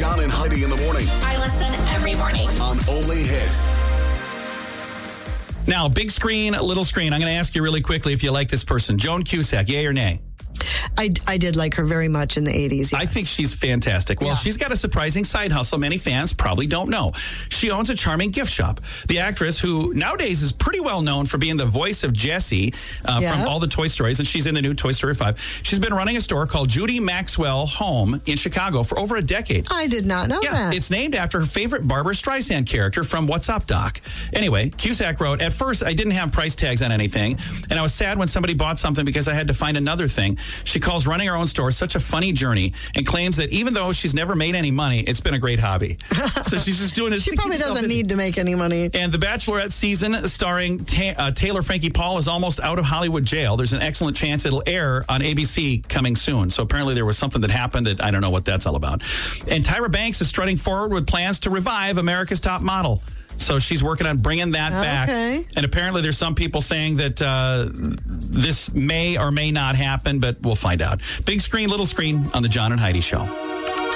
John and Heidi in the morning. I listen every morning. On Only Hit. Now, big screen, little screen. I'm going to ask you really quickly if you like this person. Joan Cusack, yay or nay? I did like her very much in the 80s. Yes. I think she's fantastic. Well, she's got a surprising side hustle many fans probably don't know. She owns a charming gift shop. The actress, who nowadays is pretty well known for being the voice of Jessie from all the Toy Stories, and she's in the new Toy Story 5. She's been running a store called Judy Maxwell Home in Chicago for over a decade. I did not know that. It's named after her favorite Barbra Streisand character from What's Up, Doc? Anyway, Cusack wrote, at first, I didn't have price tags on anything, and I was sad when somebody bought something because I had to find another thing. She calls running her own store such a funny journey and claims that even though she's never made any money, it's been a great hobby. So she's just doing this. She probably doesn't need to make any money. And the Bachelorette season starring Taylor Frankie Paul is almost out of Hollywood jail. There's an excellent chance it'll air on ABC coming soon. So apparently there was something that happened that I don't know what that's all about. And Tyra Banks is strutting forward with plans to revive America's Top Model. So she's working on bringing that back. And apparently there's some people saying that this may or may not happen, but we'll find out. Big screen, little screen on the John and Heidi Show.